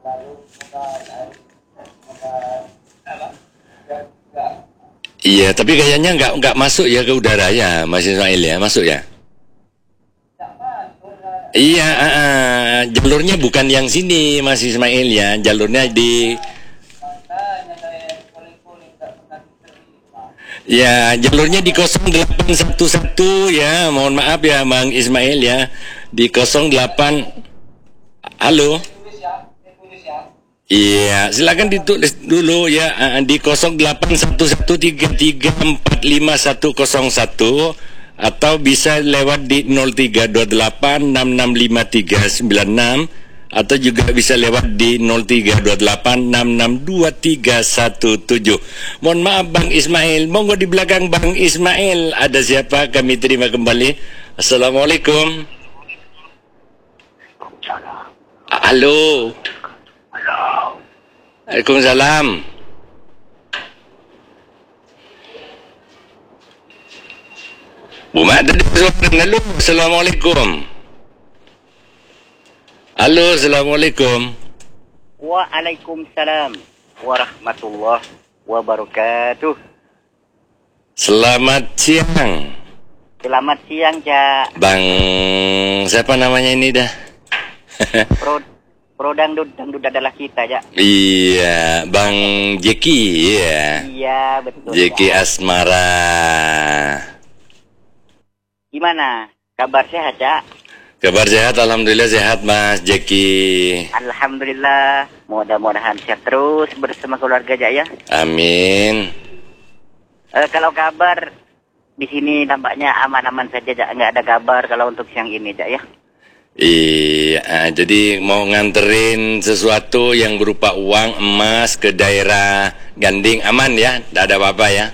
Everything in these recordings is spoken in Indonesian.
Iya, tapi kayaknya nggak masuk ya ke udara ya, Mas Ismail ya, masuk ya? Iya, jalurnya bukan yang sini, Mas Ismail ya, jalurnya di, ya jalurnya di 0811 ya, mohon maaf ya, Bang Ismail ya, di 08, halo. Iya, silakan ditulis dulu ya di 081133455101 atau bisa lewat di 0328665396 atau juga bisa lewat di 0328662317. Mohon maaf Bang Ismail, monggo di belakang Bang Ismail ada siapa? Kami terima kembali. Assalamualaikum. Halo. Waalaikumsalam. Bu Mak tadi halo, assalamualaikum. Halo, assalamualaikum. Waalaikumsalam warahmatullahi wabarakatuh. Selamat siang. Selamat siang, Cak. Bang, siapa namanya ini dah? Pro dangdut adalah kita, Cak. Iya, Bang Jeki ya. Iya, betul. Jeki Cak. Asmara. Gimana? Kabar sehat, Cak? Kabar sehat, alhamdulillah sehat Mas Jeki. Alhamdulillah. Mudah-mudahan sehat terus bersama keluarga, Cak ya. Amin. Kalau kabar di sini tampaknya aman-aman saja, Cak. Nggak ada kabar kalau untuk siang ini, Cak ya. Iya, jadi mau nganterin sesuatu yang berupa uang emas ke daerah Ganding aman ya, tidak ada apa-apa ya.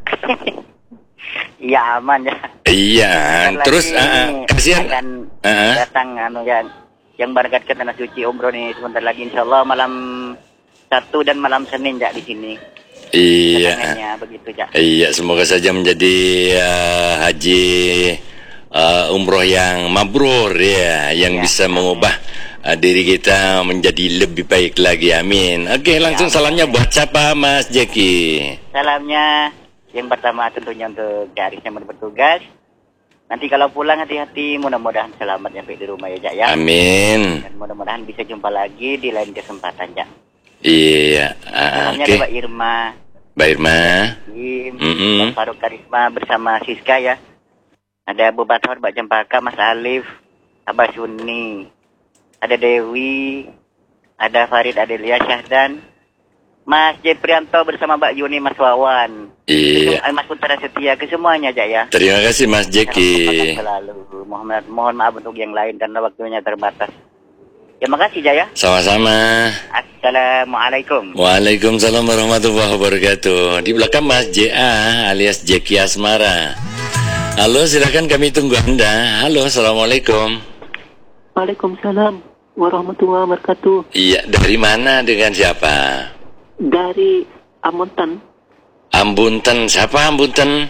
Iya aman ya. Iya, terus kasihan datang yang berangkat ke tanah suci umroh nih sebentar lagi insyaallah malam Sabtu dan malam Senin Cak di sini. Iya. Begitu Cak. Iya, semoga saja menjadi haji umroh yang mabrur ya, yang bisa mengubah diri kita menjadi lebih baik lagi, amin. Oke, langsung salamnya buat siapa Mas Jeki? Salamnya yang pertama tentunya untuk Cak Aris yang bertugas. Nanti kalau pulang hati-hati, mudah-mudahan selamat sampai di rumah ya Cak ya. Amin. Dan mudah-mudahan bisa jumpa lagi di lain kesempatan Cak. Iya. Salamnya Mbak Irma. Mbak Irma. Mbak Faruk Karisma bersama Siska ya. Ada Abu Bathor, Mbak Cempaka, Mas Alif, Abah Suni, ada Dewi, ada Farid Adelia Syahdan, Mas Jeprianto bersama Mbak Yuni, Mas Wawan, iya. Mas Putra Setia, ke semuanya aja ya. Terima kasih Mas Jeki. Mohon maaf untuk yang lain karena waktunya terbatas. Terima kasih Jaya. Sama-sama. Assalamualaikum. Waalaikumsalam warahmatullahi wabarakatuh. Di belakang Mas JA alias Jeki Asmara. Halo, silakan kami tunggu Anda. Halo, assalamualaikum. Waalaikumsalam warahmatullahi wabarakatuh. Iya, dari mana dengan siapa? Dari Ambunten. Ambunten, siapa Ambunten?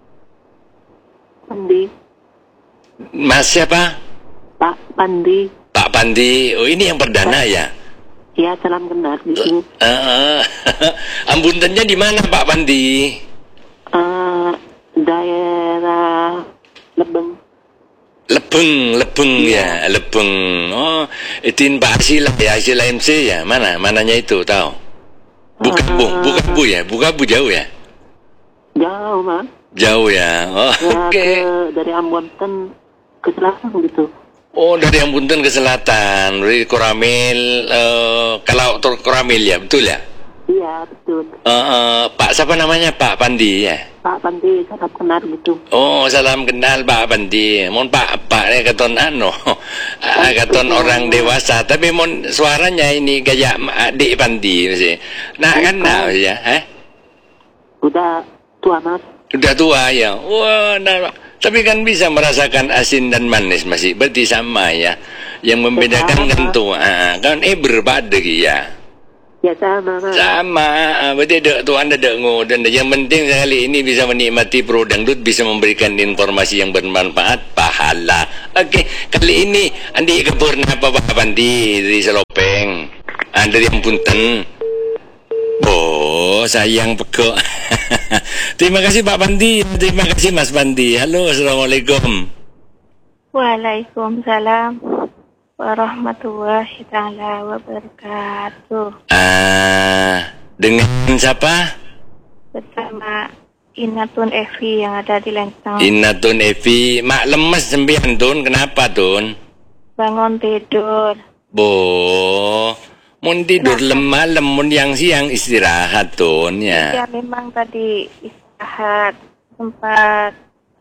Pandi. Mas siapa? Pak Pandi. Pak Pandi. Oh, ini yang perdana ya? Ya, salam kenal di sini. Ambuntennya di mana Pak Pandi? Daerah Lebeng. Lebeng ya, Lebeng. Oh, itu Pak Arsila ya, Arsila MC ya. Mananya itu tahu? Bukan Bu ya, bukan Bu jauh ya? Jauh Mas. Jauh ya. Oh, oke. Dari Ambunten ke selatan gitu. Oh, dari Ambunten ke selatan, dari Koramil, kalau Koramil ya, betul ya? Iya, betul. Pak siapa namanya? Pak Pandi ya? Pak Pandi, salam kenal gitu. Oh, salam kenal Pak Pandi. Mohon Pak ini katon katon orang dewasa, tapi mohon suaranya ini kayak adik Pandi sih. Nah, kan ya, Udah tua Mas. Udah tua ya. Wah, nah, tapi kan bisa merasakan asin dan manis masih, berarti sama ya. Yang membedakan kan tua, kan berbeda ya. Ya sama Mas. Sama, berarti tuan ada dan yang penting sekali ini bisa menikmati Pro Dangdut, bisa memberikan informasi yang bermanfaat, pahala. Oke, kali ini Andi Kepurna Pak Pandi dari Selopeng. Dari yang Punten. Oh, sayang pekok. Terima kasih Pak Bandi. Terima kasih Mas Bandi. Halo, Assalamualaikum. Waalaikumsalam warahmatullahi taala wabarakatuh. Dengan siapa? Bersama Inatun Evi yang ada di Lentong. Inatun Evi, mak lemes sembian Tun, kenapa Tun? Bangun tidur. Mun tidur lemah, lemun yang siang istirahat Tun ya. Ya memang tadi istirahat sempat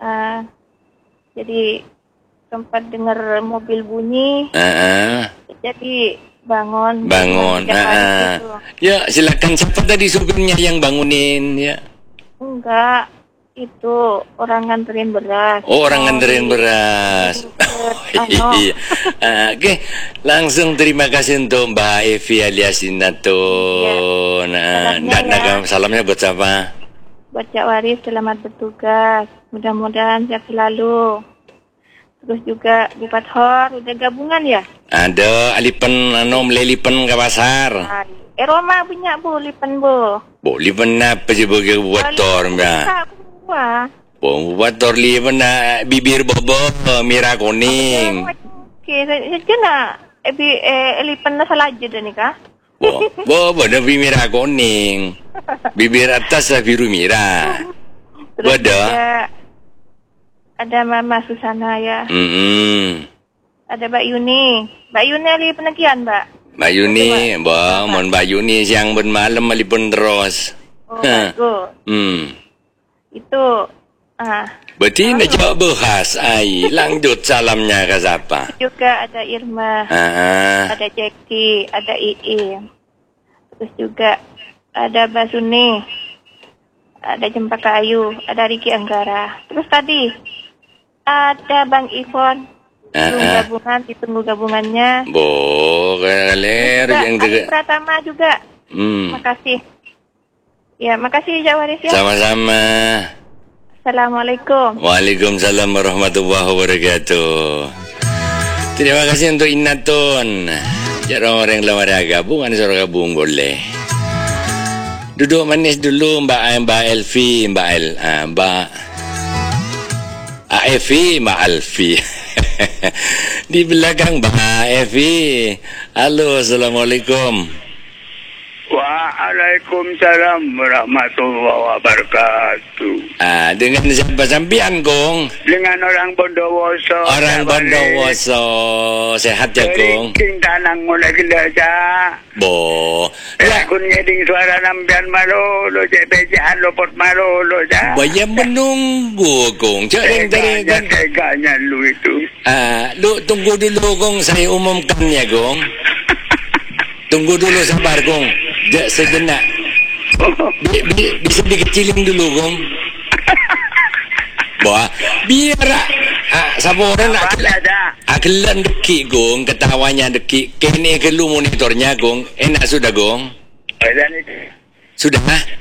jadi sempat dengar mobil bunyi. Jadi bangun. Ya silakan, siapa tadi supirnya yang bangunin ya? Enggak, itu orang nganterin beras. Oh, orang nganterin beras. Oke, langsung terima kasih untuk Mbak Evi alias Inatun. Salamnya buat siapa? Buat Cak Waris, selamat bertugas. Mudah-mudahan sehat selalu. Terus juga Bu Pathor, udah gabungan ya? Ada, alipen, melelipen ke pasar. Roma punya Bu, lipen Bu. Bu, lipen apa sih Bu Pathor? Bu Pathor lipen bibir bobo, merah kuning. Oke, saya nak lipen salah aja dah ni kah? Bu, bibir merah kuning. Bibir atas biru merah. Bada. Ada Mama Susana ya. Ada Mbak Yuni. Mbak Yuni ali penagihan, Mbak. Mbak Yuni, Mbak Yuni siang ben malam ali pun terus. Oh, bagus. Itu berarti nak jawab bahas lanjut salamnya ke siapa? Juga ada Irma. Ada Jackie, ada Ii. Terus juga ada Basuni. Ada Cempaka Ayu, ada Riki Anggara. Terus tadi ada Bang Ivon. Ditunggu gabungannya. Kaler yang Adi Pratama juga. Makasih. Ya, makasih Jawaris ya. Sama-sama. Assalamualaikum. Waalaikumsalam warahmatullahi wabarakatuh. Terima kasih untuk Inatun. Jangan orang lamar gabung, suruh gabung boleh. Duduk manis dulu Mbak Elvi, Mbak Evi, Mbak Alfi. Di belakang Mbak Evi. Halo, Assalamualaikum. Waalaikumsalam warahmatullahi wabarakatuh. Dengan siapa sampian, Gong? Dengan orang Bondowoso. Orang Bondowoso. Sehat ya, Gong? King tanang mulai gelasa. Kun ngeding suara nampian malolo, JPJan lopot malolo, ja. Bayang menunggu, Gong. Teganya lu itu. Lu tunggu dulu, Gong. Saya umumkan ya, Gong. Tunggu dulu, sabar, Gong. Sejenak. Bisa dikecilin dulu, Gong. Biar saboran akelan deki, Gong. Ketawanya deki. Kini kelu monitornya, Gong. Enak sudah, Gong? Sudah?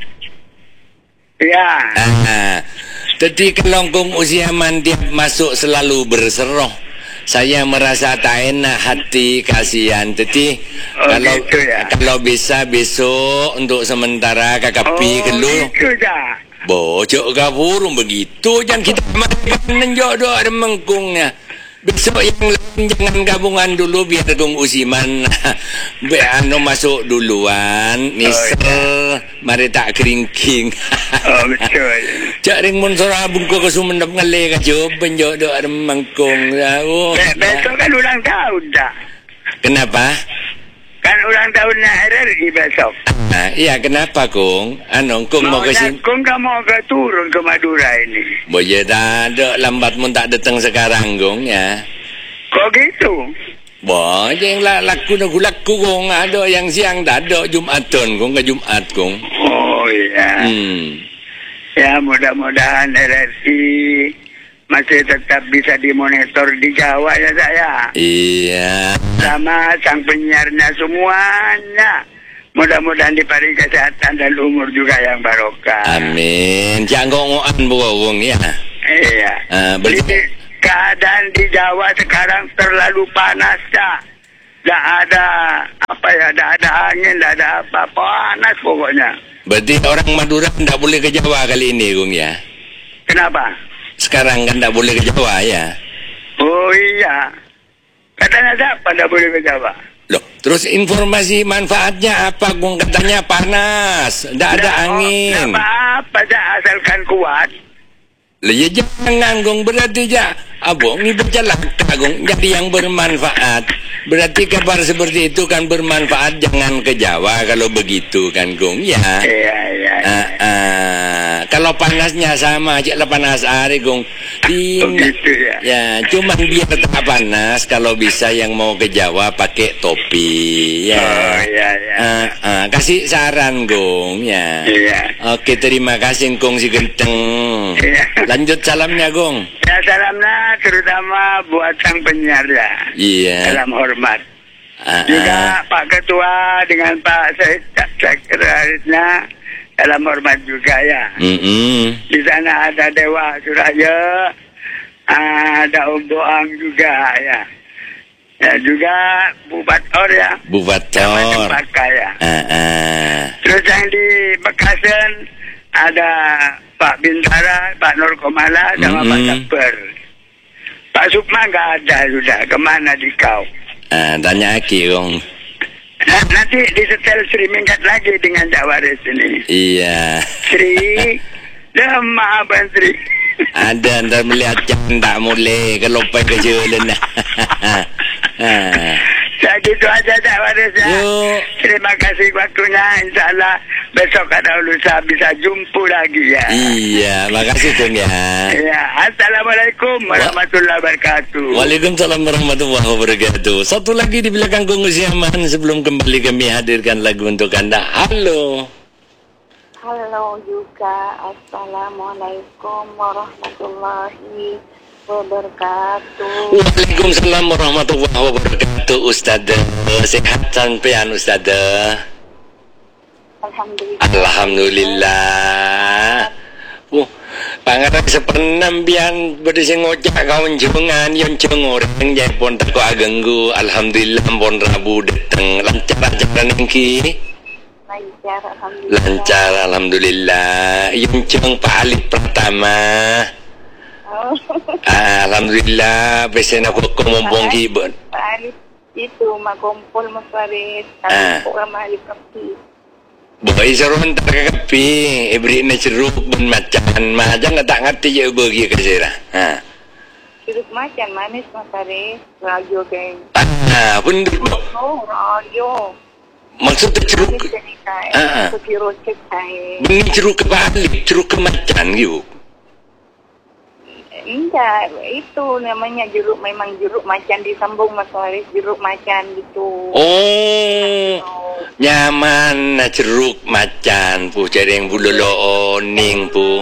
Ya. Jadi kalau Gong usia mandiap masuk selalu berseroh. Saya merasa tak enak hati, kasihan. Jadi kalau bisa besok untuk sementara KKP kelu. Bocok kapurung begitu. Jangan kita makan jodoh ada mengkungnya. Besok yang lain jangan gabungan dulu biar Gong Usiman masuk duluan. Misal mari tak keringking. Betul. Cak ring mun sora bungko ke Sumenep ngale ka joben jodoh ada mengkung. Besok kan ulang tahun dah. Kenapa? Kan ulang tahunnya RRI besok. Iya, kenapa, Kong? Kong mau ke sini? Kong tak mau ke turun ke Madura ini. Boleh dah, lambat mun tak datang sekarang, Kong, ya. Kok gitu? Yang laku, Kong. Ada yang siang dah, ada Jumatun, Kong, ke Jumat, Kong. Oh, iya. Ya, mudah-mudahan RRI masih tetap bisa dimonitor di Jawa ya saya. Iya. Sama sang penyiarnya semuanya. Mudah-mudahan diberi kesehatan dan umur juga yang barokah. Amin. Jangan gongoan Bogong ya. Iya. Keadaan di Jawa sekarang terlalu panas ya. dah ada apa ya, dah ada angin, dah ada apa, panas pokoknya. Berarti orang Madura tidak boleh ke Jawa kali ini, Gung ya? Kenapa? Sekarang kan tidak boleh ke Jawa ya? Oh iya. Katanya siapa dah boleh ke Jawa? Loh, terus informasi manfaatnya apa, Gung? Katanya panas, tidak ada angin. Apa dah, asalkan kuat. Lah ya jangan, Gung, berarti abang ini berjalan Gung, jadi yang bermanfaat. Berarti kabar seperti itu kan bermanfaat, jangan ke Jawa kalau begitu kan, Gung ya. Iya. Kalau panasnya sama aja lah panas hari, Gung. Begitu ya. Ya, cuman biar tak panas kalau bisa yang mau ke Jawa pakai topi ya. Oh iya. Kasih saran, Gung ya. Iya. Oke, terima kasih, Gung si genteng. Iya. Lanjut salamnya, Gung. Ya, salamnya terutama buat sang penyiar ya. Iya. Salam hormat. Juga Pak Ketua dengan Pak Sekretarisnya, salam hormat juga ya. Di sana ada Dewa Suraya, ada Om Boang juga ya. Ya juga Bu Bator ya. Bu Bator. Ya. Terus yang di Bekasen ada Pak Bintara, Pak Nur Komala, sama Pak Saper. Pak Sukma nggak ada sudah. Kemana di kau? Tanya Aki, Gung. Nanti disetel Sri minggat lagi dengan Jawaris ini. Iya. Sri, lemah Abang Sri. Ada, ntar melihat jangan tak mulai kalau pakai kejualan. Saya gitu aja Jawaris ya. Yuk. Terima kasih waktunya. InsyaAllah besok ada lusa bisa jumpa lagi ya. Iya, makasih, Gung ya. Ya, Assalamualaikum warahmatullahi wabarakatuh. Waalaikumsalam warahmatullahi wabarakatuh. Satu lagi di belakang Gung Usiaman sebelum kembali kami hadirkan lagu untuk Anda. Halo. Halo juga, Assalamualaikum warahmatullahi wabarakatuh. Waalaikumsalam warahmatullahi wabarakatuh. Ustazah, sehat sampean Ustazah? Alhamdulillah. Pangarap sepenambian berdasing ngocak kawan jungan yang cengoreng jai pon tak aganggu. Alhamdulillah pon Rabu datang lancar nengki. Lancar alhamdulillah. Yang ceng Pak Alif pertama. Alhamdulillah pesen aku ngomong kibon. Pak Alif itu mak kumpul Mas Farid. Orang Alif Kapi. Boy seruan tak kapi, ibri na ceruk ben macan, macan tak ngerti je bagi kesira. Ceruk macan manis Mas Farid, radio geng. Pun Oh, radio. Maksud ceruk. Ini ceruk kebalik, ceruk ke macan gitu. Enggak, itu namanya jeruk, memang jeruk macan disambung Mas Farid, jeruk macan gitu. Oh, nyaman na ceruk macan pu, cari yang bulolo oning pu.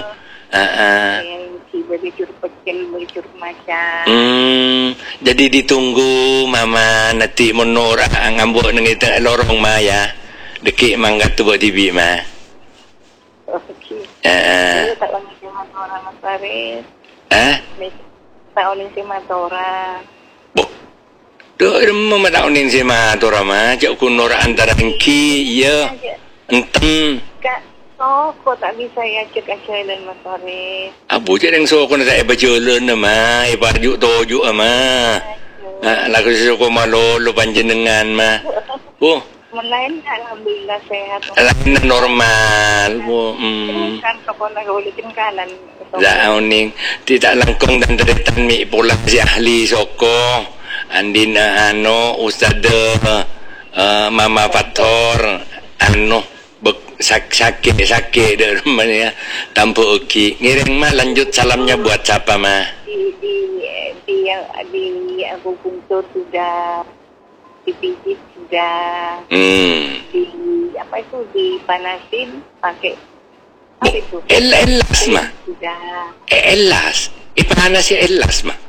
Beli jeruk kecil, beli jeruk macan. Jadi ditunggu mama nanti menora ngambuk nang itu lorong maya. Dekik mangga tu buat tibi mah. Okey. Tak lagi sama orang Mas Farid. Taunin si Matora. Boh. Doh, mau taunin si Matora mah. Cak kunor antara engki, ya. Enten. Kak, kok tak bisa ya cek asyailan Mas Farid. Abu cak yang soko na tak ibajulan na mah. Ibarjuk tojuk mah. Lagu soko malolo panjenengan mah. Oh. Lain alhamdulillah sehat. Lain normal. Kan kapon ulitin kanan. Launing tidak langkung dan deretan mi pula si ahli soko. Andina Ustaz Mama Fator sakit dari rumahnya tanpa oki. Ngiring mah lanjut salamnya buat siapa mah? Di aku kuntur sudah, dipijit sudah, di apa itu dipanasin pakai apa itu? Elas mah. Sudah. Elas. Ipanas si elas mah.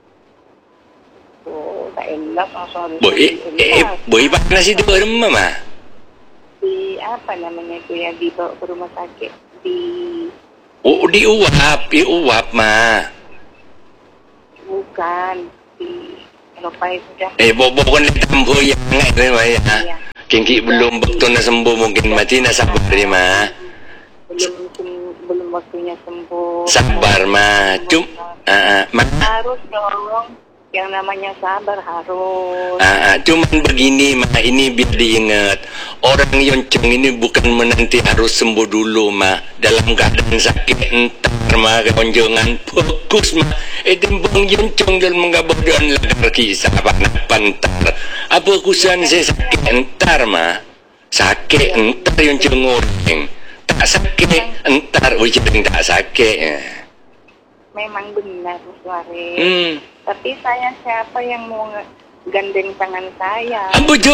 Oh, tak elas langsung. Boy ipanas si di rumah mah. Di apa namanya itu yang dibawa ke rumah sakit di. Oh, diuap mah. Bukan di lupa sudah. Bukan ditambah yang ngayon ma ya. Iya. Kengki belum betul na sembuh mungkin mati na sabar ma. Belum waktunya sembuh. Sabar ma. Harus dong. Yang namanya sabar harus. Cuman begini ma, ini biar diingat, orang yoncong ini bukan menanti harus sembuh dulu ma. Dalam keadaan sakit entar ma keonjongan fokus ma. Timbang yoncong dalam mengabadkan lagar kisah pantar. Apa kusan saya sakit entar ma. Sakit entar yoncong orang. Tak sakit entar ujung tak sakit. Memang benar Suari. Tapi saya siapa yang mau gandeng tangan saya? Betul.